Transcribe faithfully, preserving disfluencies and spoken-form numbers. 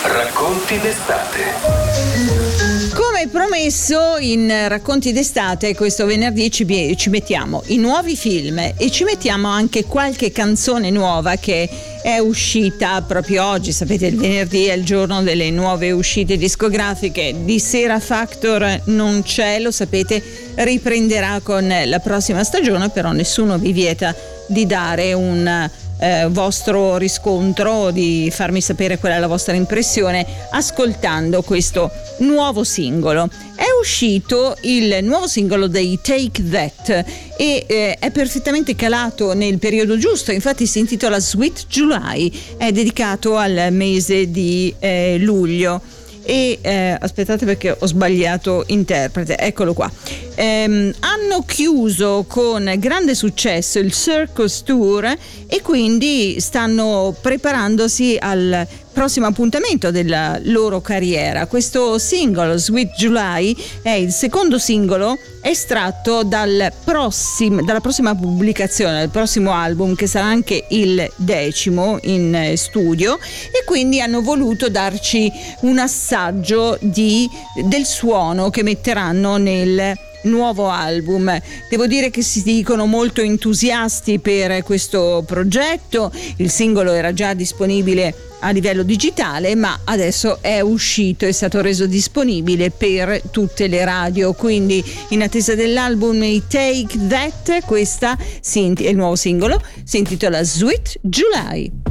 Racconti d'estate. Come promesso, in Racconti d'estate questo venerdì ci, ci mettiamo i nuovi film e ci mettiamo anche qualche canzone nuova che è uscita proprio oggi. Sapete, il venerdì è il giorno delle nuove uscite discografiche. Di Sera Factor non c'è, lo sapete, riprenderà con la prossima stagione, però nessuno vi vieta di dare un Eh, vostro riscontro, di farmi sapere qual è la vostra impressione ascoltando questo nuovo singolo. È uscito il nuovo singolo dei Take That e eh, è perfettamente calato nel periodo giusto, infatti si intitola Sweet July, è dedicato al mese di eh, luglio. E eh, aspettate perché ho sbagliato interprete, eccolo qua. Ehm, hanno chiuso con grande successo il Circus Tour e quindi stanno preparandosi al prossimo appuntamento della loro carriera. Questo singolo Sweet July è il secondo singolo estratto dal prossim, dalla prossima pubblicazione, del prossimo album, che sarà anche il decimo in studio, e quindi hanno voluto darci un assaggio di, del suono che metteranno nel nuovo album. Devo dire che si dicono molto entusiasti per questo progetto. Il singolo era già disponibile a livello digitale, ma adesso è uscito, è stato reso disponibile per tutte le radio, quindi in attesa dell'album i Take That, questa si, il nuovo singolo si intitola Sweet July.